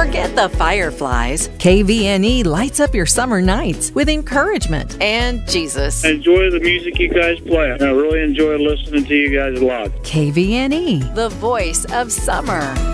Forget the fireflies. KVNE lights up your summer nights with encouragement and Jesus. I enjoy the music you guys play. I really enjoy listening to you guys a lot. KVNE, the voice of summer.